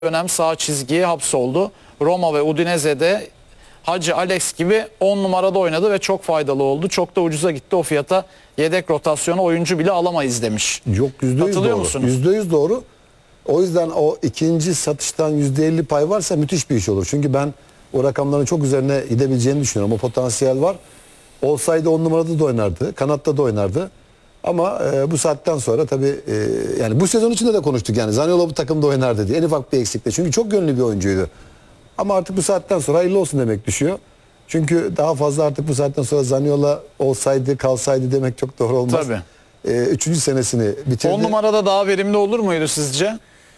dönem sağ çizgiye hapsoldu. Roma ve Udinese'de Hacı Alex gibi 10 numarada oynadı ve çok faydalı oldu. Çok da ucuza gitti, o fiyata yedek rotasyona oyuncu bile alamayız demiş. Yok, %100 Katılıyor doğru. musunuz? %100 doğru. O yüzden o ikinci satıştan %50 pay varsa müthiş bir iş olur. Çünkü ben o rakamların çok üzerine gidebileceğini düşünüyorum. O potansiyel var. Olsaydı 10 numarada da oynardı. Kanatta da oynardı. Ama bu saatten sonra tabii yani bu sezon içinde de konuştuk yani. Zaniolo bu takımda oynar diye. En ufak bir eksikle. Çünkü çok gönüllü bir oyuncuydu. Ama artık bu saatten sonra hayırlı olsun demek düşüyor. Çünkü daha fazla artık bu saatten sonra Zaniolo olsaydı kalsaydı demek çok doğru olmaz. Tabii. Üçüncü senesini bitirdi. 10 numarada daha verimli olur muydu sizce?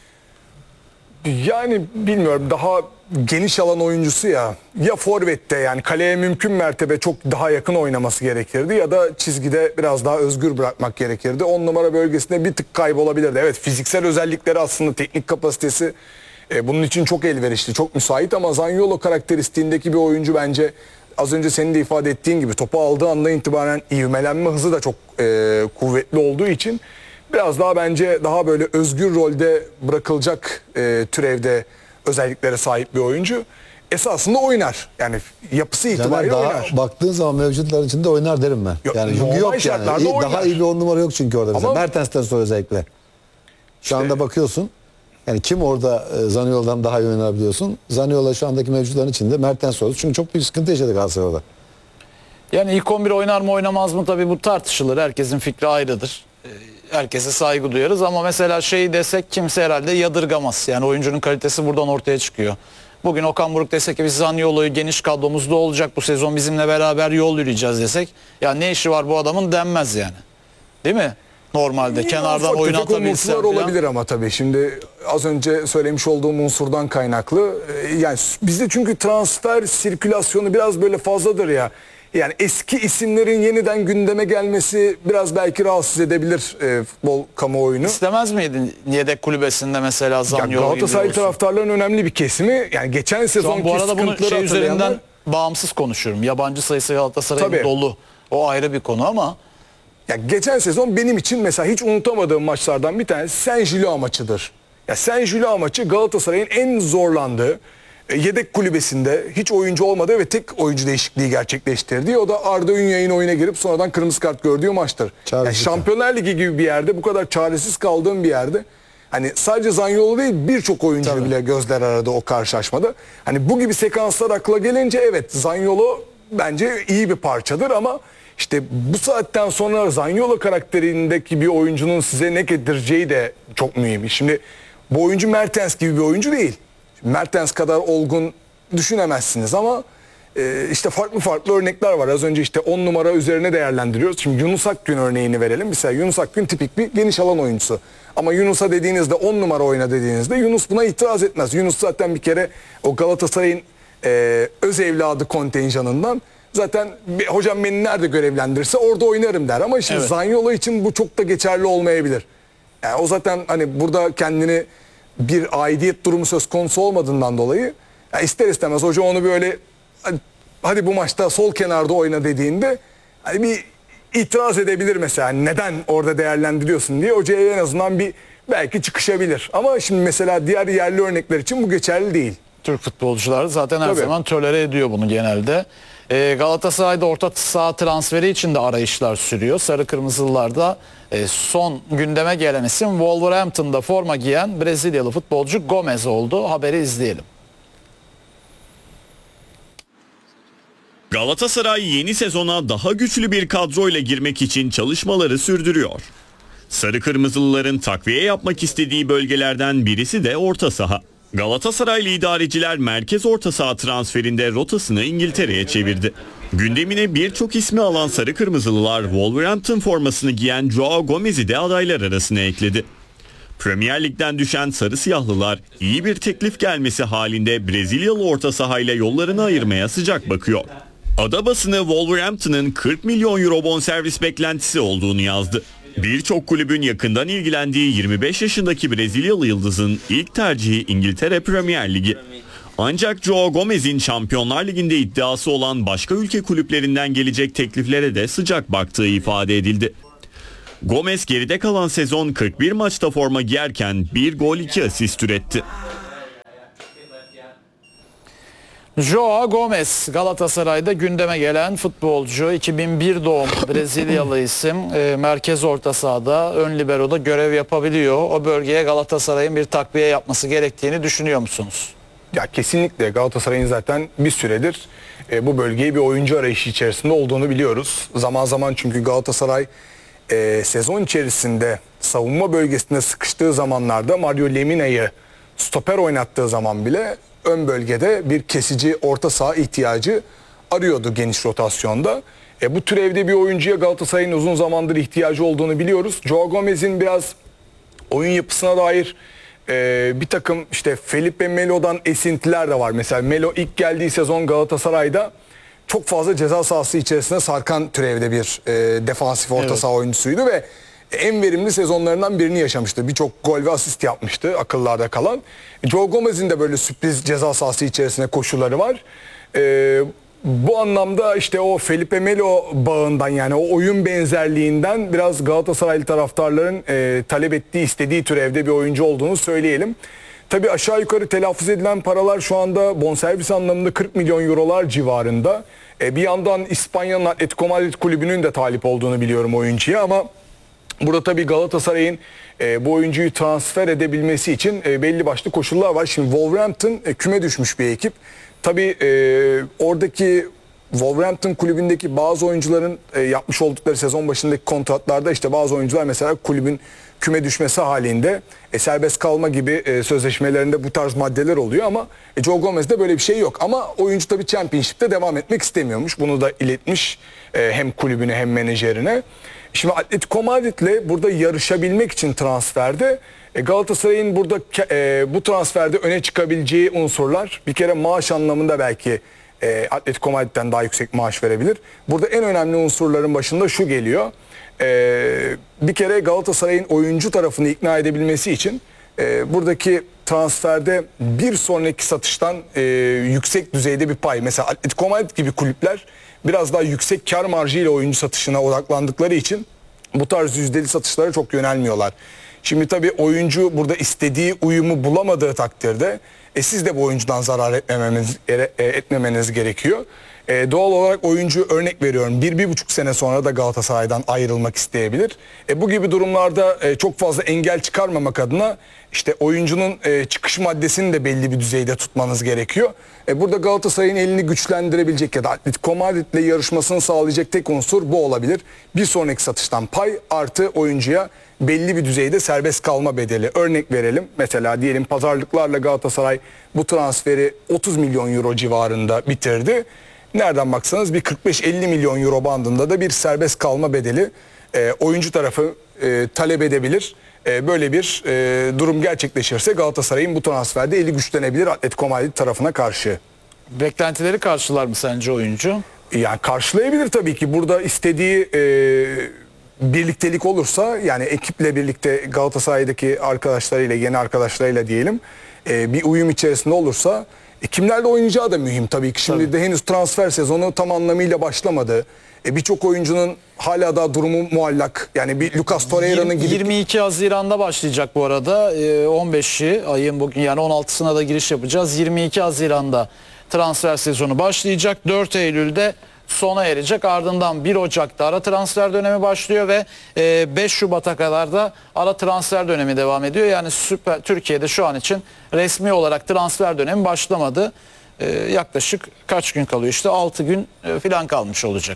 Yani bilmiyorum, daha geniş alan oyuncusu ya. Ya forvette, yani kaleye mümkün mertebe çok daha yakın oynaması gerekirdi ya da çizgide biraz daha özgür bırakmak gerekirdi. 10 numara bölgesinde bir tık kaybolabilirdi. Evet, fiziksel özellikleri, aslında teknik kapasitesi bunun için çok elverişli, çok müsait ama Zaniolo karakteristiğindeki bir oyuncu bence az önce senin de ifade ettiğin gibi topu aldığı andan itibaren ivmelenme hızı da çok kuvvetli olduğu için biraz daha bence daha böyle özgür rolde bırakılacak türevde özelliklere sahip bir oyuncu. Esasında oynar. Yani yapısı itibariyle daha oynar. baktığın zaman mevcutlar içinde oynar derim ben. Yok, Yani çünkü normal yok yani. şartlarda oynar. Daha iyi bir 10 numara yok çünkü orada. Mesela Ama- Mertens'ten sonra özellikle. Şu anda bakıyorsun. Yani kim orada Zaniolo'dan daha iyi oynar biliyorsun. Zaniolo şu andaki mevcutların içinde Mertens oldu. Çünkü çok büyük sıkıntı yaşadı Galatasaray orada. Yani ilk 11 oynar mı oynamaz mı tabii bu tartışılır. Herkesin fikri ayrıdır. Herkese saygı duyarız ama mesela şeyi desek kimse herhalde yadırgamaz. Yani oyuncunun kalitesi buradan ortaya çıkıyor. Bugün Okan Buruk desek ki biz Zaniolo'yu geniş kadromuzda olacak, bu sezon bizimle beraber yol yürüyeceğiz desek, ya ne işi var bu adamın denmez yani. Değil mi? Normalde Yine kenardan ufak oyun tefek atabilse unsurlar olabilir ama tabii şimdi az önce söylemiş olduğum unsurdan kaynaklı. Yani bizde çünkü transfer sirkülasyonu biraz böyle fazladır ya. Yani eski isimlerin yeniden gündeme gelmesi biraz belki rahatsız edebilir futbol kamuoyunu. İstemez miydin yedek kulübesinde mesela Ya Zaniolo gibi Galatasaray olsun? taraftarların önemli bir kesimi, yani geçen Şu an sezonki bu arada bunu sıkıntıları şey üzerinden hatırlayanlar... bağımsız konuşuyorum. Yabancı sayısı Galatasaray'ın Tabii. dolu. O ayrı bir konu ama Ya geçen sezon benim için mesela hiç unutamadığım maçlardan bir tanesi Saint-Gilloise maçıdır. Ya Saint-Gilloise maçı Galatasaray'ın en zorlandığı, yedek kulübesinde hiç oyuncu olmadığı ve tek oyuncu değişikliği gerçekleştirdiği, o da Arda Ünyay'ın oyuna girip sonradan kırmızı kart gördüğü maçtır. Yani Çaresiz. Şampiyonlar Ligi gibi bir yerde, bu kadar çaresiz kaldığım bir yerde, hani sadece Zaniolo değil birçok oyuncu bile gözler aradı o karşılaşmada. Hani bu gibi sekanslar akla gelince evet, Zaniolo bence iyi bir parçadır ama işte bu saatten sonra Zaniolo karakterindeki bir oyuncunun size ne getireceği de çok mühim. Şimdi bu oyuncu Mertens gibi bir oyuncu değil. Mertens kadar olgun düşünemezsiniz ama işte farklı örnekler var. Az önce işte 10 numara üzerine değerlendiriyoruz. Şimdi Yunus Akgün örneğini verelim. Mesela Yunus Akgün tipik bir geniş alan oyuncusu. Ama Yunus'a dediğinizde 10 numara oyna dediğinizde Yunus buna itiraz etmez. Yunus zaten bir kere o Galatasaray'ın öz evladı kontenjanından zaten hocam beni nerede görevlendirirse orada oynarım der. Ama şimdi Evet. Zaniolo için bu çok da geçerli olmayabilir. Yani o zaten hani burada kendini bir aidiyet durumu söz konusu olmadığından dolayı ya ister istemez hoca onu böyle hadi bu maçta sol kenarda oyna dediğinde hani bir itiraz edebilir mesela. Neden orada değerlendiriyorsun diye hocaya en azından bir belki çıkışabilir. Ama şimdi mesela diğer yerli örnekler için bu geçerli değil. Türk futbolcular zaten her Tabii. zaman tolere ediyor bunu genelde. Galatasaray'da orta saha transferi için de arayışlar sürüyor. Sarı Kırmızılılarda son gündeme gelen isim Wolverhampton'da forma giyen Brezilyalı futbolcu Gomez oldu. Haberi izleyelim. Galatasaray yeni sezona daha güçlü bir kadroyla girmek için çalışmaları sürdürüyor. Sarı Kırmızılıların takviye yapmak istediği bölgelerden birisi de orta saha. Galatasaraylı idareciler merkez orta saha transferinde rotasını İngiltere'ye çevirdi. Gündemine birçok ismi alan Sarı Kırmızılılar Wolverhampton formasını giyen Joao Gomez'i de adaylar arasına ekledi. Premier Lig'den düşen Sarı Siyahlılar iyi bir teklif gelmesi halinde Brezilyalı orta sahayla yollarını ayırmaya sıcak bakıyor. Ada basını Wolverhampton'ın 40 milyon euro bonservis beklentisi olduğunu yazdı. Birçok kulübün yakından ilgilendiği 25 yaşındaki Brezilyalı yıldızın ilk tercihi İngiltere Premier Ligi. Ancak Joao Gomez'in Şampiyonlar Ligi'nde iddiası olan başka ülke kulüplerinden gelecek tekliflere de sıcak baktığı ifade edildi. Gomez geride kalan sezon 41 maçta forma giyerken 1 gol 2 asist üretti. Joao Gomez Galatasaray'da gündeme gelen futbolcu, 2001 doğum Brezilyalı isim, merkez orta sahada, ön libero'da görev yapabiliyor. O bölgeye Galatasaray'ın bir takviye yapması gerektiğini düşünüyor musunuz? Ya kesinlikle Galatasaray'ın zaten bir süredir bu bölgeye bir oyuncu arayışı içerisinde olduğunu biliyoruz. Zaman zaman çünkü Galatasaray sezon içerisinde savunma bölgesinde sıkıştığı zamanlarda Mario Lemina'yı stoper oynattığı zaman bile ön bölgede bir kesici orta saha ihtiyacı arıyordu geniş rotasyonda. Bu türevde bir oyuncuya Galatasaray'ın uzun zamandır ihtiyacı olduğunu biliyoruz. Joao Gomez'in biraz oyun yapısına dair bir takım işte Felipe Melo'dan esintiler de var. Mesela Melo ilk geldiği sezon Galatasaray'da çok fazla ceza sahası içerisinde sarkan türevde bir defansif orta saha oyuncusuydu ve en verimli sezonlarından birini yaşamıştı. Birçok gol ve asist yapmıştı akıllarda kalan. Joao Gomez'in de böyle sürpriz ceza sahası içerisinde koşuları var. Bu anlamda işte o Felipe Melo bağından, yani o oyun benzerliğinden biraz Galatasaraylı taraftarların talep ettiği, istediği türevde bir oyuncu olduğunu söyleyelim. Tabii aşağı yukarı telaffuz edilen paralar şu anda bonservis anlamında 40 milyon eurolar civarında. Bir yandan İspanya'nın Atletico Madrid kulübünün de talip olduğunu biliyorum oyuncuya, ama burada tabii Galatasaray'ın bu oyuncuyu transfer edebilmesi için belli başlı koşullar var. Şimdi Wolverhampton küme düşmüş bir ekip. Tabii oradaki Wolverhampton kulübündeki bazı oyuncuların yapmış oldukları sezon başındaki kontratlarda işte bazı oyuncular mesela kulübün küme düşmesi halinde serbest kalma gibi sözleşmelerinde bu tarz maddeler oluyor, ama Joao Gomez'de böyle bir şey yok. Ama oyuncu tabii Championship'te devam etmek istemiyormuş. Bunu da iletmiş hem kulübüne hem menajerine. Şimdi Atletico Madrid'le burada yarışabilmek için transferde Galatasaray'ın burada bu transferde öne çıkabileceği unsurlar, bir kere maaş anlamında belki Atletico Madrid'den daha yüksek maaş verebilir. Burada en önemli unsurların başında şu geliyor. Bir kere Galatasaray'ın oyuncu tarafını ikna edebilmesi için buradaki transferde bir sonraki satıştan yüksek düzeyde bir pay. Mesela Atletico Madrid gibi kulüpler biraz daha yüksek kar marjıyla oyuncu satışına odaklandıkları için bu tarz yüzdeli satışlara çok yönelmiyorlar. Şimdi tabii oyuncu burada istediği uyumu bulamadığı takdirde siz de bu oyuncudan zarar etmemeniz gerekiyor. Doğal olarak oyuncu, örnek veriyorum, 1-1,5 sene sonra da Galatasaray'dan ayrılmak isteyebilir. Bu gibi durumlarda çok fazla engel çıkarmamak adına işte oyuncunun çıkış maddesini de belli bir düzeyde tutmanız gerekiyor. Burada Galatasaray'ın elini güçlendirebilecek ya da Atletico Madrid'le yarışmasını sağlayacak tek unsur bu olabilir. Bir sonraki satıştan pay artı oyuncuya belli bir düzeyde serbest kalma bedeli. Örnek verelim, mesela diyelim pazarlıklarla Galatasaray bu transferi 30 milyon euro civarında bitirdi. Nereden baksanız bir 45-50 milyon euro bandında da bir serbest kalma bedeli oyuncu tarafı talep edebilir. Böyle bir durum gerçekleşirse Galatasaray'ın bu transferde eli güçlenebilir Atletico Madrid tarafına karşı. Beklentileri karşılar mı sence oyuncu? Yani karşılayabilir tabii ki. Burada istediği birliktelik olursa, yani ekiple birlikte Galatasaray'daki arkadaşlarıyla, yeni arkadaşlarıyla diyelim, bir uyum içerisinde olursa kimlerle oynayacağı da mühim tabii ki. Şimdi de henüz transfer sezonu tam anlamıyla başlamadı. Birçok oyuncunun hala daha durumu muallak. Yani bir Lucas Torreira'nın gidip 22 Haziran'da başlayacak bu arada. 15'i ayın bugün, yani 16'sına da giriş yapacağız. 22 Haziran'da transfer sezonu başlayacak. 4 Eylül'de sona erecek. Ardından 1 Ocak'ta ara transfer dönemi başlıyor ve 5 Şubat'a kadar da ara transfer dönemi devam ediyor. Yani Türkiye'de şu an için resmi olarak transfer dönemi başlamadı. Yaklaşık kaç gün kalıyor? İşte 6 gün falan kalmış olacak.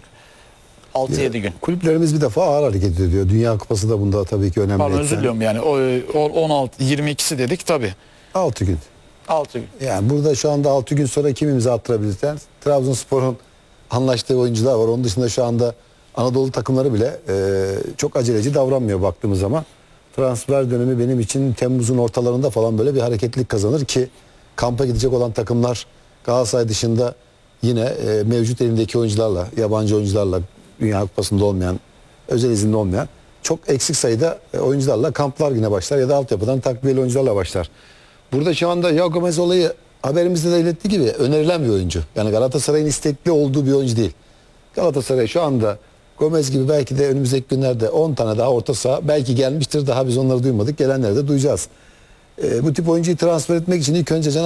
6-7 gün. Kulüplerimiz bir defa ağır hareket ediyor. Dünya Kupası da bunda tabii ki önemli. Pardon, özür diliyorum, yani 16 22'si dedik tabii. 6 gün. 6 gün. Yani burada şu anda 6 gün sonra kim imza attırabilirler? Trabzonspor'un anlaştığı oyuncular var. Onun dışında şu anda Anadolu takımları bile çok aceleci davranmıyor baktığımız zaman. Transfer dönemi benim için Temmuz'un ortalarında falan böyle bir hareketlilik kazanır ki kampa gidecek olan takımlar Galatasaray dışında yine mevcut elindeki oyuncularla, yabancı oyuncularla, Dünya Kupası'nda olmayan, özel izinli olmayan çok eksik sayıda oyuncularla kamplar yine başlar ya da altyapıdan takviyeli oyuncularla başlar. Burada şu anda Joao Gomez olayı haberimizde de ilettiği gibi önerilen bir oyuncu. Yani Galatasaray'ın istekli olduğu bir oyuncu değil. Galatasaray şu anda Gomez gibi belki de önümüzdeki günlerde 10 tane daha orta saha belki gelmiştir. Daha biz onları duymadık. Gelenleri de duyacağız. Bu tip oyuncuyu transfer etmek için ilk önce